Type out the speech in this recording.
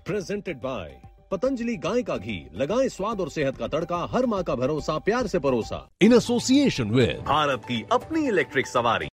Presented by Patanjali गाय का घी, लगाएं स्वाद और सेहत का तड़का, हर माँ का भरोसा, प्यार से परोसा। इन एसोसिएशन विद भारत की अपनी इलेक्ट्रिक सवारी